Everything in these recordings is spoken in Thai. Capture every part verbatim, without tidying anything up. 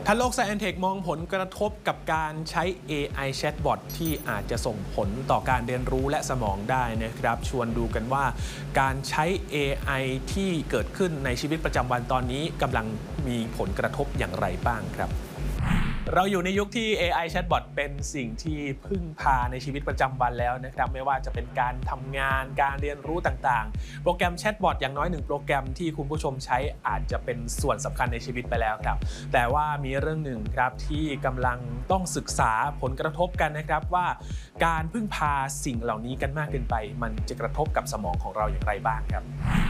ท่านโลก Science Tech มองผลกระทบกับการใช้ เอ ไอ Chatbot ที่อาจจะส่งผลต่อการเรียนรู้และสมองได้นะครับชวนดูกันว่าการใช้ เอ ไอ ที่เกิดขึ้นในชีวิตประจำวันตอนนี้กำลังมีผลกระทบอย่างไรบ้างครับเราอยู่ในยุคที่ เอ ไอ Chatbot เป็นสิ่งที่พึ่งพาในชีวิตประจำวันแล้วนะครับไม่ว่าจะเป็นการทำงานการเรียนรู้ต่างๆโปรแกรม Chatbot อย่างน้อยหนึ่งโปรแกรมที่คุณผู้ชมใช้อาจจะเป็นส่วนสำคัญในชีวิตไปแล้วครับแต่ว่ามีเรื่องหนึ่งครับที่กำลังต้องศึกษาผลกระทบกันนะครับว่าการพึ่งพาสิ่งเหล่านี้กันมากเกินไปมันจะกระทบกับสมองของเราอย่างไรบ้างครับ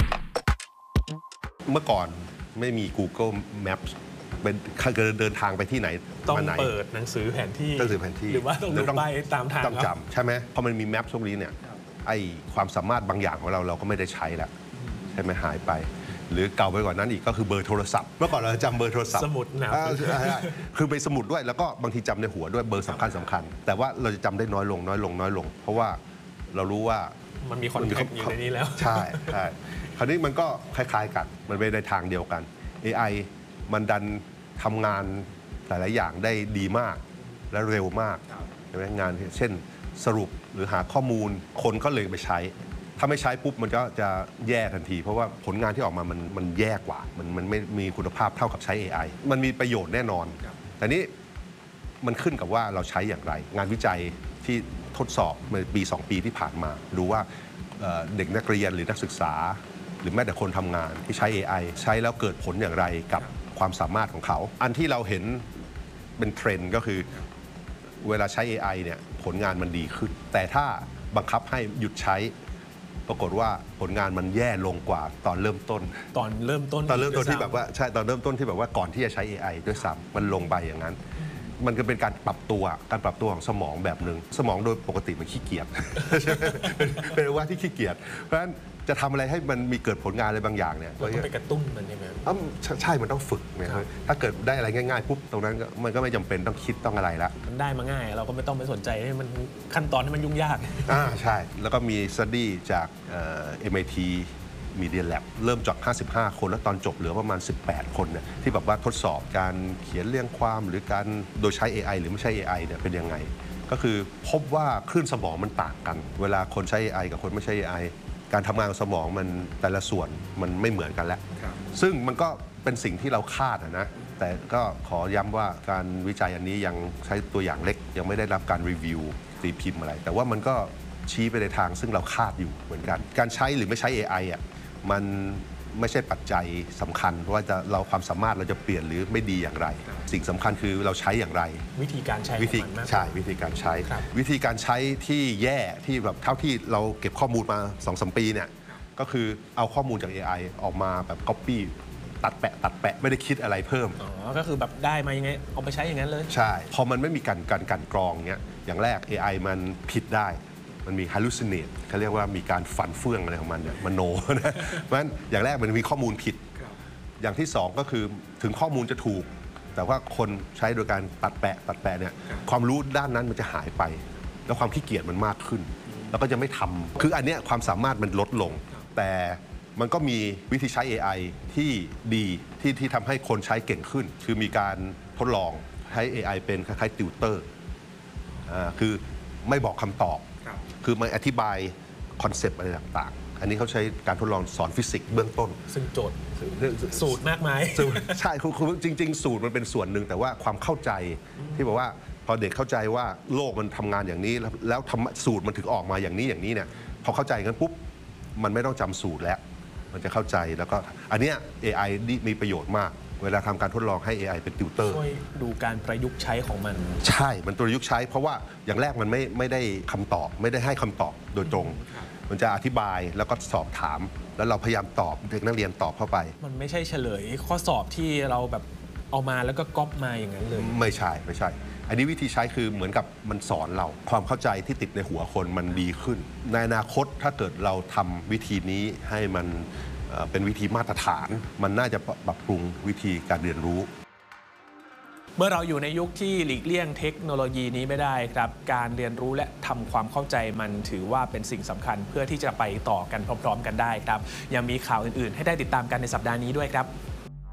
เมื่อก่อนไม่มี Google Mapsเป็นเดินทางไปที่ไหนต้องเปิดหนังสือแผนที่หนังสือแผนที่หรือว่าต้องดูไปตามทางต้องจำใช่ไหมพอมันมีแมปช่วงนี้เนี่ยไอความสามารถบางอย่างของเราเราก็ไม่ได้ใช้แล้วใช่ไหมหายไปหรือเก่าไปกว่านั้นอีกก็คือเบอร์โทรศัพท์เมื่อก่อนเราจำเบอร์โทรศัพท์สมุดหนาคือไปสมุดด้วยแล้วก็บางทีจำในหัวด้วยเบอร์สำคัญสำคัญแต่ว่าเราจะจำได้น้อยลงน้อยลงน้อยลงเพราะว่าเรารู้ว่ามันมีคอนแทคอยู่ในนี้แล้วใช่ใช่คราวนี้มันก็คล้ายๆกันมันไปในทางเดียวกัน เอ ไอ มันดันทำงานหลายๆอย่างได้ดีมากและเร็วมากใช่ไหมงานเช่นสรุปหรือหาข้อมูลคนก็เลยไปใช้ถ้าไม่ใช้ปุ๊บมันก็จะแย่ทันทีเพราะว่าผลงานที่ออกมามันมันแย่กว่ามันมันไม่มีคุณภาพเท่ากับใช้ เอ ไอ มันมีประโยชน์แน่นอนแต่นี้มันขึ้นกับว่าเราใช้อย่างไรงานวิจัยที่ทดสอบในปีสองปีที่ผ่านมาดูว่าเด็กนักเรียนหรือนักศึกษาหรือแม้แต่คนทำงานที่ใช้ เอ ไอ ใช้แล้วเกิดผลอย่างไรกับความสามารถของเขาอันที่เราเห็นเป็นเทรนด์ก็คือเวลาใช้ เอ ไอ เนี่ยผลงานมันดีขึ้นแต่ถ้าบังคับให้หยุดใช้ปรากฏว่าผลงานมันแย่ลงกว่าตอนเริ่มต้นตอนเริ่มต้นตอนเริ่มต้นที่แบบว่าใช่ตอนเริ่มต้นที่แบบว่าก่อนที่จะใช้ เอ ไอ ด้วยซ้ำมันลงไปอย่างนั้นมันก็เป็นการปรับตัวการปรับตัวของสมองแบบนึงสมองโดยปกติมันขี้เกียจ เป็นว่าที่ขี้เกียจเพราะฉะนั้นจะทำอะไรให้มันมีเกิดผลงานอะไรบางอย่างเนี่ยเราต้องไปกระตุ้นมันใช่ไหมอ๋อใช่มันต้องฝึกนะครับถ้าเกิดได้อะไรง่ายๆปุ๊บตรงนั้นมันก็ไม่จำเป็นต้องคิดต้องอะไรละมันได้มาง่ายเราก็ไม่ต้องไปสนใจให้มันขั้นตอนให้มันยุ่งยากอ่าใช่แล้วก็มีสตั๊ดดี้จากเอ่อ เอ็ม ไอ ที Media Lab เริ่มจากห้าสิบห้าคนแล้วตอนจบเหลือประมาณสิบแปดคนเนี่ยที่แบบว่าทดสอบการเขียนเรียงความหรือการโดยใช้ เอ ไอ หรือไม่ใช่ เอ ไอ เนี่ยเป็นยังไงก็คือพบว่าคลื่นสมองมันต่างกันเวลาคนใช้ เอ ไอ กับคนไม่ใช้ เอ ไอ การทำงานของสมองมันแต่ละส่วนมันไม่เหมือนกันแล้วซึ่งมันก็เป็นสิ่งที่เราคาดนะแต่ก็ขอย้ำว่าการวิจัยอันนี้ยังใช้ตัวอย่างเล็กยังไม่ได้รับการรีวิวตีพิมพ์อะไรแต่ว่ามันก็ชี้ไปในทางซึ่งเราคาดอยู่เหมือนกันการใช้หรือไม่ใช้ เอ ไอ อ่ะมันไม่ใช่ปัจจัยสำคัญว่าจะเราความสามารถเราจะเปลี่ยนหรือไม่ดีอย่างไรสิ่งสำคัญคือเราใช้อย่างไรวิธีการใช้วิธีใช่วิธีการใช้วิธีการใช้ที่แย่ที่แบบเท่าที่เราเก็บข้อมูลมา สองถึงสาม ปีเนี่ยก็คือเอาข้อมูลจาก เอ ไอ ออกมาแบบ copy ตัดแปะตัดแปะไม่ได้คิดอะไรเพิ่มอ๋อก็คือแบบได้มายังไงเอาไปใช้อย่างนั้นเลยใช่พอมันไม่มีการการการกรองเนี้ยอย่างแรก เอ ไอ มันผิดได้มันมี hallucinate เขาเรียกว่ามีการฝันเฟื่องอะไรของมันเนี่ยมโนนะเพราะฉะนั้นอย่างแรกมันมีข้อมูลผิดอย่างที่สองก็คือถึงข้อมูลจะถูกแต่ว่าคนใช้โดยการตัดแปะตัดแปะเนี่ยความรู้ด้านนั้นมันจะหายไปแล้วความขี้เกียจมันมากขึ้นแล้วก็จะไม่ทำคืออันเนี้ยความสามารถมันลดลงแต่มันก็มีวิธีใช้ เอ ไอ ที่ดีที่ที่ทำให้คนใช้เก่งขึ้นคือมีการทดลองใช้ เอ ไอ เป็นคล้ายๆติวเตอร์อ่าคือไม่บอกคำตอบคือมันอธิบายคอนเซปต์อะไรต่างๆอันนี้เขาใช้การทดลองสอนฟิสิกส์เบื้องต้นซึ่งโจทย์สูตรมากมายใช่คือจริงๆสูตรมันเป็นส่วนหนึ่งแต่ว่าความเข้าใจที่บอกว่าพอเด็กเข้าใจว่าโลกมันทำงานอย่างนี้แล้วสูตรมันถึงออกมาอย่างนี้อย่างนี้เนี่ยพอเข้าใจกันปุ๊บมันไม่ต้องจำสูตรแล้วมันจะเข้าใจแล้วก็อันเนี้ย เอ ไอ มีประโยชน์มากเวลาทำการทดลองให้ เอ ไอ เป็นติวเตอร์ช่วยดูการประยุกต์ใช้ของมันใช่มันประยุกต์ใช้เพราะว่าอย่างแรกมันไม่ไม่ได้คำตอบไม่ได้ให้คำตอบโดยตรงมันจะอธิบายแล้วก็สอบถามแล้วเราพยายามตอบเด็กนักเรียนตอบเข้าไปมันไม่ใช่เฉลยข้อสอบที่เราแบบเอามาแล้วก็ก๊อปมาอย่างนั้นเลยไม่ใช่ไม่ใช่อันนี้วิธีใช้คือเหมือนกับมันสอนเราความเข้าใจที่ติดในหัวคนมันดีขึ้นในอนาคตถ้าเกิดเราทำวิธีนี้ให้มันเป็นวิธีมาตรฐานมันน่าจะปรับปรุงวิธีการเรียนรู้เมื่อเราอยู่ในยุคที่หลีกเลี่ยงเทคโนโลยีนี้ไม่ได้ครับการเรียนรู้และทำความเข้าใจมันถือว่าเป็นสิ่งสำคัญเพื่อที่จะไปต่อกันพร้อมๆกันได้ครับยังมีข่าวอื่นๆให้ได้ติดตามกันในสัปดาห์นี้ด้วยครับ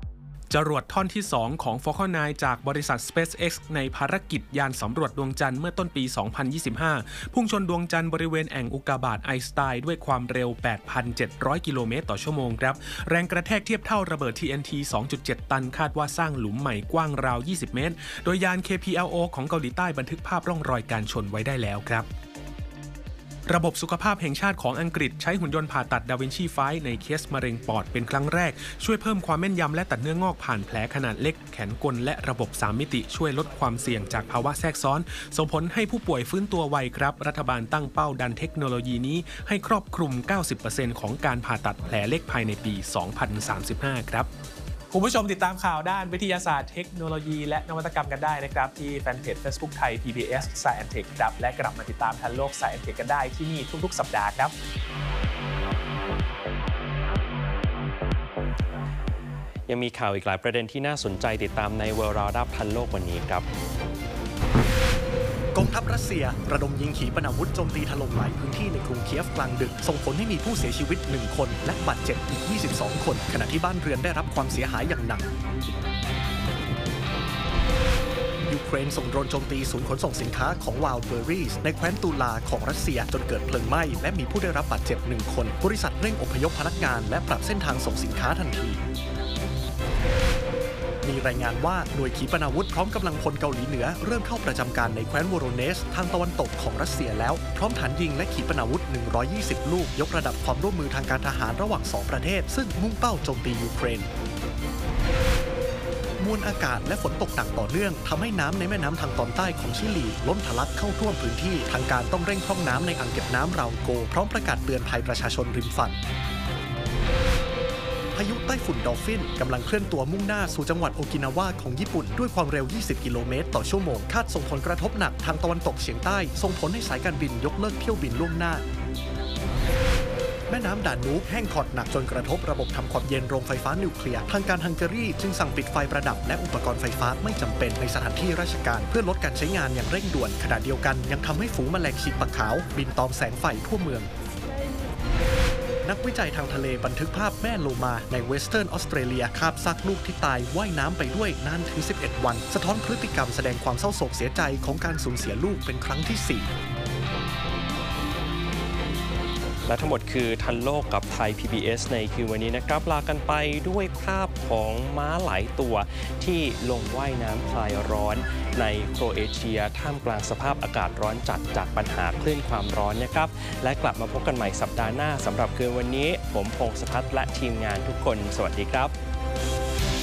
จรวดท่อนที่ สอง ของ Falcon ไนน์ จากบริษัท SpaceX ในภารกิจยานสำรวจดวงจันทร์เมื่อต้นปี สองพันยี่สิบห้า พุ่งชนดวงจันทร์บริเวณแอ่งอุกกาบาตไอน์สไตน์ด้วยความเร็ว แปดพันเจ็ดร้อย กิโลเมตรต่อชั่วโมงครับแรงกระแทกเทียบเท่าระเบิด ที เอ็น ที สองจุดเจ็ด ตันคาดว่าสร้างหลุมใหม่กว้างราว ยี่สิบ เมตรโดยยาน เค พี แอล โอ ของเกาหลีใต้บันทึกภาพร่องรอยการชนไว้ได้แล้วครับระบบสุขภาพแห่งชาติของอังกฤษใช้หุ่นยนต์ผ่าตัดดาวินชีไฟว์ในเคสมะเร็งปอดเป็นครั้งแรกช่วยเพิ่มความแม่นยำและตัดเนื้องอกผ่านแผลขนาดเล็กแขนกลและระบบสามมิติช่วยลดความเสี่ยงจากภาวะแทรกซ้อนส่งผลให้ผู้ป่วยฟื้นตัวไวครับรัฐบาลตั้งเป้าดันเทคโนโลยีนี้ให้ครอบคลุม เก้าสิบเปอร์เซ็นต์ ของการผ่าตัดแผลเล็กภายในปี สองพันสามสิบห้า ครับคุณผู้ชมติดตามข่าวด้านวิทยาศาสตร์เทคโนโลยีและนวัตกรรมกันได้นะครับที่แฟนเพจ Facebook ไทย พี บี เอส Science Tech ครับและกลับมาติดตามทันโลก Science Tech กันได้ที่นี่ทุกๆสัปดาห์ครับยังมีข่าวอีกหลายประเด็นที่น่าสนใจติดตามใน World Roundup ทันโลกวันนี้ครับกองทัพรัสเซียระดมยิงขีปนาวุธโจมตีถล่มหลายพื้นที่ในกรุงเคียฟกลางดึกส่งผลให้มีผู้เสียชีวิตหนึ่งคนและบาดเจ็บอีกยี่สิบสองคนขณะที่บ้านเรือนได้รับความเสียหายอย่างหนักยูเครนส่งโดรนโจมตีศูนย์ขนส่งสินค้าของ Wildberries ในแคว้นตูลาของรัสเซียจนเกิดเพลิงไหม้และมีผู้ได้รับบาดเจ็บหนึ่งคนบริษัทเร่งอพยพพนักงานและปรับเส้นทางส่งสินค้าทันทีมีรายงานว่าหน่วยขีปนาวุธพร้อมกำลังพลเกาหลีเหนือเริ่มเข้าประจำการในแคว้นโวโรเนสทางตะวันตกของรัสเซียแล้วพร้อมฐานยิงและขีปนาวุธหนึ่งร้อยยี่สิบลูกยกระดับความร่วมมือทางการทหารระหว่างสองประเทศซึ่งมุ่งเป้าโจมตียูเครนมวลอากาศและฝนตกหนักต่อเนื่องทำให้น้ำในแม่น้ำทางตอนใต้ของชิลีล้นทะลักเข้าท่วมพื้นที่ทางการต้องเร่งพร่องน้ำในอ่างเก็บน้ำราวโกพร้อมประกาศเตือนภัยประชาชนริมฝั่งพายุไต้ฝุ่นดอลฟินกำลังเคลื่อนตัวมุ่งหน้าสู่จังหวัดโอกินาวาของญี่ปุ่นด้วยความเร็วยี่สิบกิโลเมตรต่อชั่วโมงคาดส่งผลกระทบหนักทางตะวันตกเฉียงใต้ส่งผลให้สายการบินยกเลิกเที่ยวบินล่วงหน้าแม่น้ำดานูบแห้งขอดหนักจนกระทบระบบทำความเย็นโรงไฟฟ้านิวเคลียร์ทางการฮังการีจึงสั่งปิดไฟประดับและอุปกรณ์ไฟฟ้าไม่จำเป็นในสถานที่ราชการเพื่อลดการใช้งานอย่างเร่งด่วนขณะเดียวกันยังทำให้ฝูงแมลงชีปะขาวบินตอมแสงไฟทั่วเมืองนักวิจัยทางทะเลบันทึกภาพแม่โลมาในเวสเทิร์นออสเตรเลียคาบซากลูกที่ตายว่ายน้ำไปด้วยนานถึงสิบเอ็ดวันสะท้อนพฤติกรรมแสดงความเศร้าโศกเสียใจของการสูญเสียลูกเป็นครั้งที่สี่และทั้งหมดคือทันโลกกับไทย พี บี เอส ในคืนวันนี้นะครับลากันไปด้วยภาพของม้าหลายตัวที่ลงว่ายน้ำคลายร้อนในโครเอเชียท่ามกลางสภาพอากาศร้อนจัดจากปัญหาคลื่นความร้อนนะครับและกลับมาพบกันใหม่สัปดาห์หน้าสำหรับคืนวันนี้ผมพงษ์สภัทรและทีมงานทุกคนสวัสดีครับ